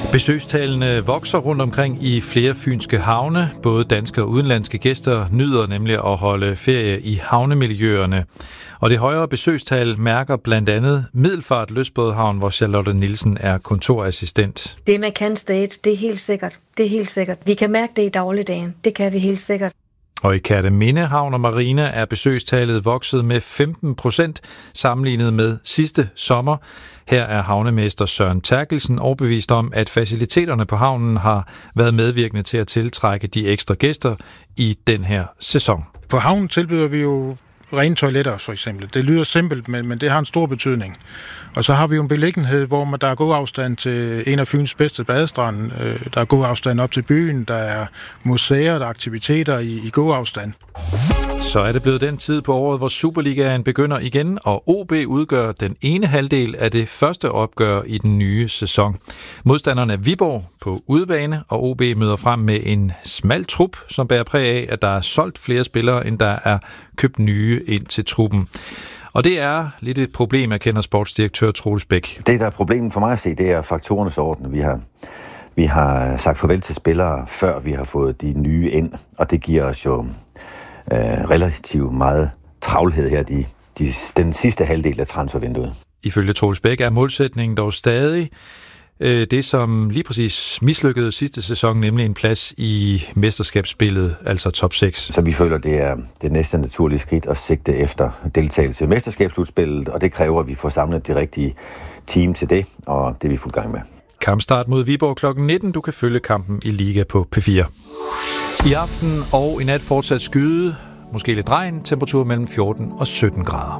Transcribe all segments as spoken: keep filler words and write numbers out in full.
Besøgstallene vokser rundt omkring i flere fynske havne. Både danske og udenlandske gæster nyder nemlig at holde ferie i havnemiljøerne. Og det højere besøgstal mærker blandt andet Middelfart Lystbådehavn, hvor Charlotte Nielsen er kontorassistent. Det med Can State, det er helt sikkert. Det er helt sikkert. Vi kan mærke det i dagligdagen. Det kan vi helt sikkert. Og i Kerteminde Havn og Marina er besøgstallet vokset med femten procent sammenlignet med sidste sommer. Her er havnemester Søren Terkelsen overbevist om, at faciliteterne på havnen har været medvirkende til at tiltrække de ekstra gæster i den her sæson. På havnen tilbyder vi jo rene toiletter, for eksempel. Det lyder simpelt, men, men det har en stor betydning. Og så har vi jo en beliggenhed, hvor der er god afstand til en af Fyns bedste badestrande. Der er god afstand op til byen, der er museer, der er aktiviteter i, i god afstand. Så er det blevet den tid på året, hvor Superligaen begynder igen, og O B udgør den ene halvdel af det første opgør i den nye sæson. Modstanderne er Viborg på udebane, og O B møder frem med en smal trup, som bærer præg af, at der er solgt flere spillere, end der er købt nye ind til truppen. Og det er lidt et problem, erkender sportsdirektør Troels Bæk. Det, der er problemet for mig at se, det er faktorernes orden. Vi har, vi har sagt farvel til spillere, før vi har fået de nye ind, og det giver os jo øh, relativt meget travlhed her, de, de, den sidste halvdel af transfervinduet. Ifølge Troels Bæk er målsætningen dog stadig øh, det, som lige præcis mislykkede sidste sæson, nemlig en plads i mesterskabsspillet, altså top seks. Så vi føler, det er det næste naturlige skridt at sigte efter deltagelse i mesterskabsslutspillet, og det kræver, at vi får samlet de rigtige team til det, og det er vi fuld gang med. Kampstart mod Viborg klokken nitten. Du kan følge kampen i Liga på P fire. I aften og i nat fortsat skyde, måske lidt regn, temperatur mellem fjorten og sytten grader.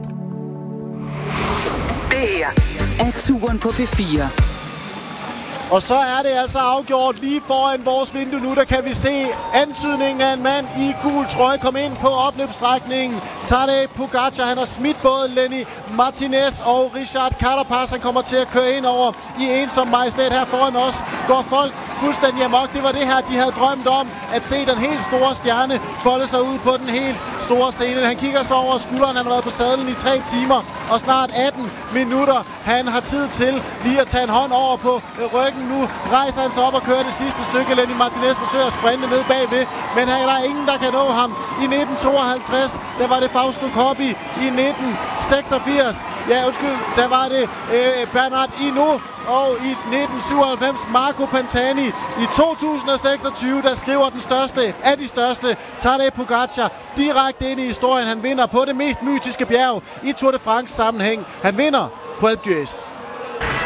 Det her er turen på P fire. Og så er det altså afgjort lige foran vores vindue nu. Der kan vi se antydningen af en mand i gul trøje komme ind på opløbsstrækningen. Tadej Pogačar, han har smidt både Lenny Martinez og Richard Carapaz. Han kommer til at køre ind over i ensom majestæt. Her foran os går folk fuldstændig amok. Det var det her, de havde drømt om, at se den helt store stjerne folde sig ud på den helt store scene. Han kigger så over skulderen. Han har været på sadlen i tre timer og snart atten minutter. Han har tid til lige at tage en hånd over på ryggen. Nu rejser han sig op og kører det sidste stykke. Lenny Martinez forsøger at sprinte ned bagved, men her er der ingen, der kan nå ham. I nitten tooghalvtreds, der var det Fausto Coppi. I nitten seksogfirs, ja undskyld, der var det øh, Bernard Hinault. Og i nitten syvoghalvfems Marco Pantani. I to tusind seksogtyve, der skriver den største af de største, Tadej Pogačar, direkte ind i historien. Han vinder på det mest mytiske bjerg i Tour de France sammenhæng. Han vinder på Alpe d'Huez.